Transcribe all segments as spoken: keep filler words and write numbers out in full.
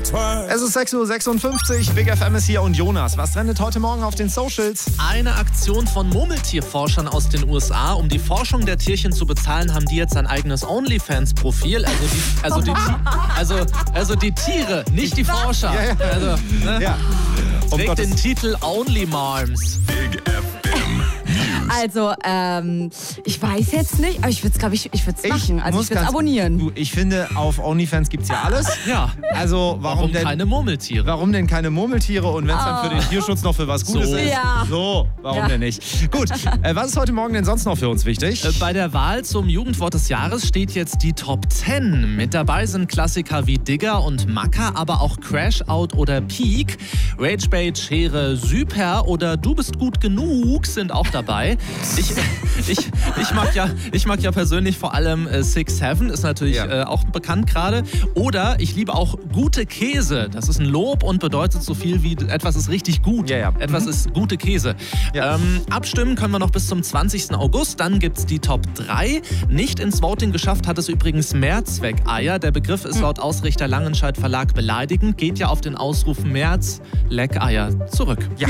Es ist sechs Uhr sechsundfünfzig, Big F M ist hier und Jonas. Was trendet heute Morgen auf den Socials? Eine Aktion von Murmeltierforschern aus den U S A. Um die Forschung der Tierchen zu bezahlen, haben die jetzt ein eigenes OnlyFans-Profil. Also die, also, die, also, also die Tiere, nicht die Forscher. Ja, ja. Also, ne? Ja. Um Trägt Gottes den Titel Only Marms. Big F M News. Also, ähm, ich weiß jetzt nicht, aber ich würde es, glaube ich, ich würde es machen. Also, muss ich würde es ganz- abonnieren. Du, ich finde, auf OnlyFans gibt's ja alles. Ja. Also, warum, Warum denn keine Murmeltiere? Warum denn keine Murmeltiere? Und wenn es dann für den Tierschutz noch für was Gutes So. ist, Ja. so, warum Ja. denn nicht? Gut, äh, was ist heute Morgen denn sonst noch für uns wichtig? Äh, Bei der Wahl zum Jugendwort des Jahres steht jetzt die Top zehn. Mit dabei sind Klassiker wie Digger und Macker, aber auch Crash Out oder Peak. Ragebait, Schere, Super oder Du bist gut genug sind auch dabei. Ich, ich, ich, mag, ja, ich mag ja persönlich vor allem äh, Six Seven, ist natürlich Ja. äh, auch bekannt gerade. Oder ich liebe auch gute Käse. Das ist ein Lob und bedeutet so viel wie etwas ist richtig gut. Ja, ja. Etwas Mhm. ist gute Käse. Ja. Ähm, abstimmen können wir noch bis zum zwanzigsten August. Dann gibt es die Top drei. Nicht ins Voting geschafft hat es übrigens Mehrzweckeier. Der Begriff ist laut Ausrichter Langenscheidt Verlag beleidigend. Geht ja auf den Ausruf März, Leckeier zurück. Ja.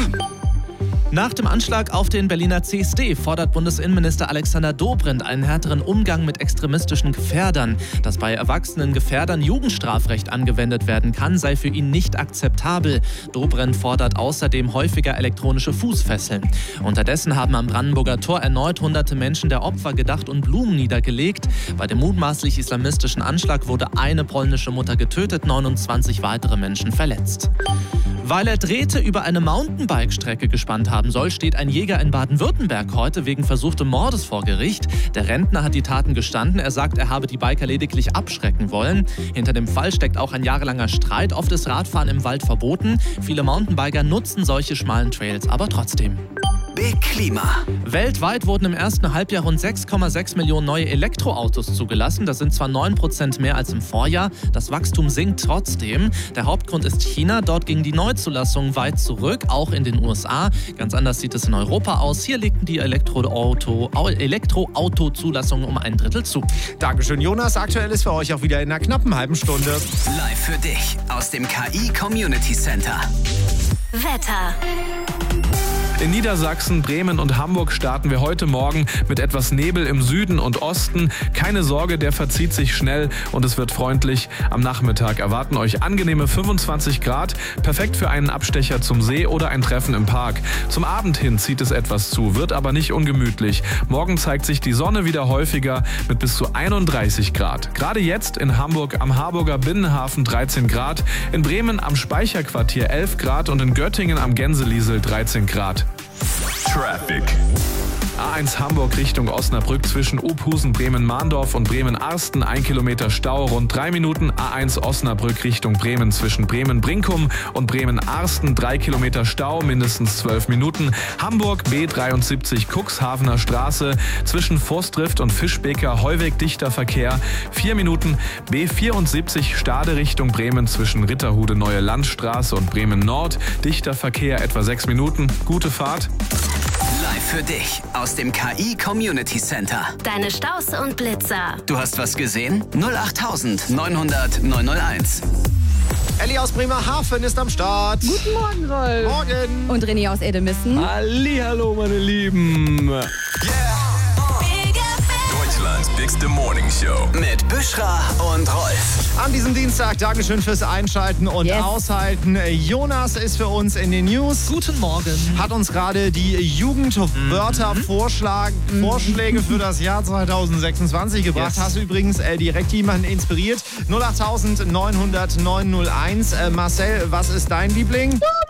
Nach dem Anschlag auf den Berliner C S D fordert Bundesinnenminister Alexander Dobrindt einen härteren Umgang mit extremistischen Gefährdern. Dass bei erwachsenen Gefährdern Jugendstrafrecht angewendet werden kann, sei für ihn nicht akzeptabel. Dobrindt fordert außerdem häufiger elektronische Fußfesseln. Unterdessen haben am Brandenburger Tor erneut hunderte Menschen der Opfer gedacht und Blumen niedergelegt. Bei dem mutmaßlich islamistischen Anschlag wurde eine polnische Mutter getötet, neunundzwanzig weitere Menschen verletzt. Weil er Drähte über eine Mountainbike-Strecke gespannt haben soll, steht ein Jäger in Baden-Württemberg heute wegen versuchten Mordes vor Gericht. Der Rentner hat die Taten gestanden. Er sagt, er habe die Biker lediglich abschrecken wollen. Hinter dem Fall steckt auch ein jahrelanger Streit. Oft ist Radfahren im Wald verboten. Viele Mountainbiker nutzen solche schmalen Trails aber trotzdem. Big Klima. Weltweit wurden im ersten Halbjahr rund sechs Komma sechs Millionen neue Elektroautos zugelassen. Das sind zwar neun Prozent mehr als im Vorjahr, das Wachstum sinkt trotzdem. Der Hauptgrund ist China. Dort ging die Neuzulassung weit zurück, auch in den U S A. Ganz anders sieht es in Europa aus. Hier legten die Elektroauto, Elektroauto-Zulassungen um ein Drittel zu. Dankeschön, Jonas. Aktuell ist für euch auch wieder in einer knappen halben Stunde. Live für dich aus dem K I Community Center. Wetter. In Niedersachsen, Bremen und Hamburg starten wir heute Morgen mit etwas Nebel im Süden und Osten. Keine Sorge, der verzieht sich schnell und es wird freundlich. Am Nachmittag erwarten euch angenehme fünfundzwanzig Grad, perfekt für einen Abstecher zum See oder ein Treffen im Park. Zum Abend hin zieht es etwas zu, wird aber nicht ungemütlich. Morgen zeigt sich die Sonne wieder häufiger mit bis zu einunddreißig Grad. Gerade jetzt in Hamburg am Harburger Binnenhafen dreizehn Grad, in Bremen am Speicherquartier elf Grad und in Göttingen am Gänseliesel dreizehn Grad. Traffic. A eins Hamburg Richtung Osnabrück zwischen Ophusen, Bremen-Mahndorf und Bremen-Arsten. Ein Kilometer Stau, rund drei Minuten. A eins Osnabrück Richtung Bremen zwischen Bremen-Brinkum und Bremen-Arsten. Drei Kilometer Stau, mindestens zwölf Minuten. Hamburg B dreiundsiebzig Cuxhavener Straße zwischen Forstdrift und Fischbeker. Heuweg dichter Verkehr. Vier Minuten. B vierundsiebzig Stade Richtung Bremen zwischen Ritterhude Neue Landstraße und Bremen Nord. Dichter Verkehr etwa sechs Minuten. Gute Fahrt. Live für dich aus dem K I Community Center. Deine Staus und Blitzer. Du hast was gesehen? null acht neunhundert neunhunderteins. Elli aus Bremerhaven ist am Start. Guten Morgen, Rolf. Morgen. Und René aus Edemissen. Hallihallo, meine Lieben. Deutschlands bigste Morning Show mit Büschra und Rolf. An diesem Dienstag, Dankeschön fürs Einschalten und Yes. Aushalten. Jonas ist für uns in den News. Guten Morgen. Hat uns gerade die Jugendwörter-Vorschläge für das Jahr zweitausendsechsundzwanzig gebracht. Yes. Hast du übrigens äh, direkt jemanden inspiriert. null acht neunhundert neunhundert neunhunderteins. Äh, Marcel, was ist dein Liebling?